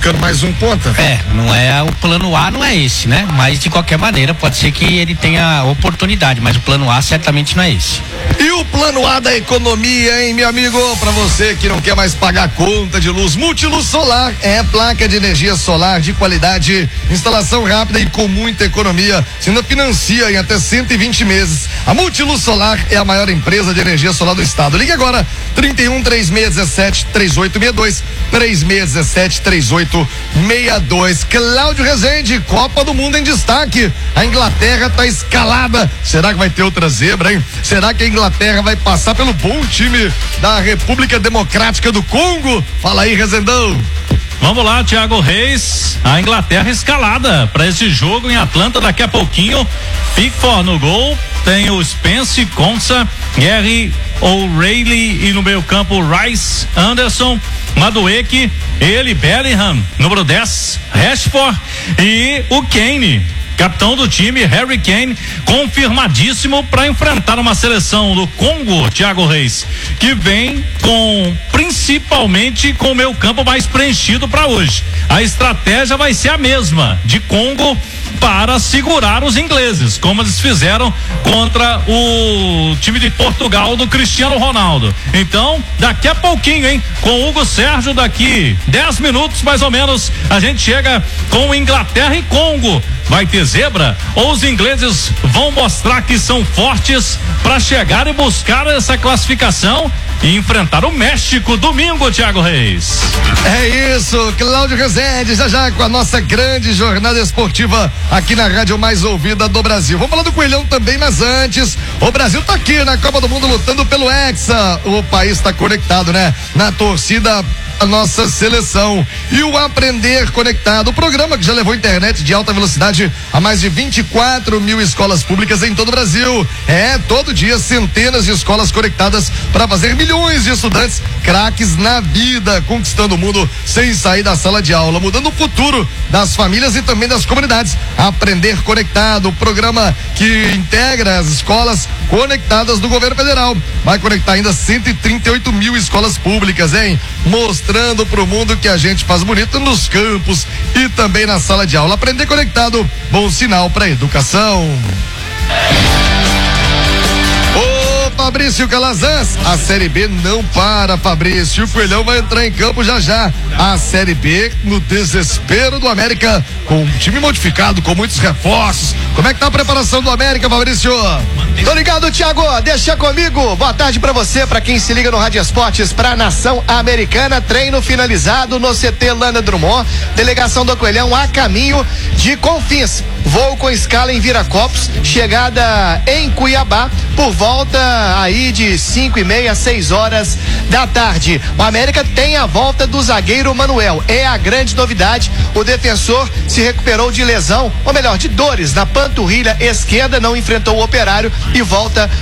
buscando mais um ponta. Não é o plano A, não é esse, né? Mas de qualquer maneira pode ser que ele tenha oportunidade, mas o plano A certamente não é esse. E o plano A da economia, hein, meu amigo? Para você que não quer mais pagar conta de luz, Multiluz Solar é placa de energia solar de qualidade, instalação rápida e com muita economia. Você ainda financia em até 120 meses. A Multiluz Solar é a maior empresa de energia solar do estado. Ligue agora, 31-3617-3862, 3617-3862. Cláudio Rezende, Copa do Mundo em destaque. A Inglaterra tá escalada. Será que vai ter outra zebra, hein? Será que a Inglaterra vai passar pelo bom time da República Democrática do Congo? Fala aí, Rezendão. Vamos lá, Thiago Reis. A Inglaterra escalada para esse jogo em Atlanta daqui a pouquinho. Pickford no gol. Tem o Spence, Konsa, Gary O'Reilly e no meio campo Rice, Anderson, Madueke, ele, Bellingham, número 10, Rashford e o Kane. Capitão do time, Harry Kane, confirmadíssimo para enfrentar uma seleção do Congo, Thiago Reis, que vem principalmente com o meio campo mais preenchido para hoje. A estratégia vai ser a mesma, de Congo para segurar os ingleses, como eles fizeram contra o time de Portugal do Cristiano Ronaldo. Então, daqui a pouquinho, hein, com o Hugo Sérgio, daqui 10 minutos mais ou menos, a gente chega com Inglaterra e Congo. Vai ter zebra? Ou os ingleses vão mostrar que são fortes para chegar e buscar essa classificação e enfrentar o México domingo, Thiago Reis? É isso, Cláudio Rezende, já com a nossa grande jornada esportiva aqui na rádio mais ouvida do Brasil. Vamos falar do Coelhão também, mas antes, o Brasil tá aqui na Copa do Mundo lutando pelo Hexa. O país tá conectado, né? Na torcida a nossa seleção. E o Aprender Conectado, o programa que já levou internet de alta velocidade a mais de 24 mil escolas públicas em todo o Brasil. Todo dia centenas de escolas conectadas para fazer milhões de estudantes craques na vida, conquistando o mundo sem sair da sala de aula, mudando o futuro das famílias e também das comunidades. Aprender Conectado, o programa que integra as escolas conectadas do governo federal. Vai conectar ainda 138 mil escolas públicas, hein? Mostrando pro mundo que a gente faz bonito nos campos e também na sala de aula. Aprender Conectado, bom sinal para educação. Fabrício Calazans, a Série B não para, Fabrício. O Coelhão vai entrar em campo já. A Série B no desespero do América, com um time modificado, com muitos reforços. Como é que tá a preparação do América, Fabrício? Tô ligado, Thiago, deixa comigo. Boa tarde pra você, pra quem se liga no Rádio Esportes, pra Nação Americana. Treino finalizado no CT Lana Drummond. Delegação do Coelhão a caminho de Confins. Voo com escala em Viracopos, chegada em Cuiabá por volta aí de 5:30, 6 horas da tarde. O América tem a volta do zagueiro Manuel. É a grande novidade. O defensor se recuperou de lesão, ou melhor, de dores na panturrilha esquerda, não enfrentou o Operário e volta